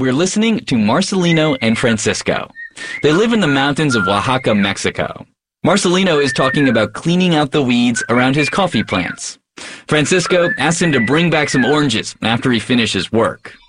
we're listening to Marcelino and Francisco. They live in the mountains of Oaxaca, Mexico. Marcelino is talking about cleaning out the weeds around his coffee plants. Francisco asks him to bring back some oranges after he finishes work.